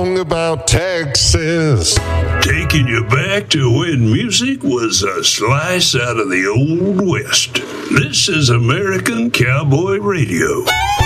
about Texas. Taking you back to when music was a slice out of the Old West. This is American Cowboy Radio.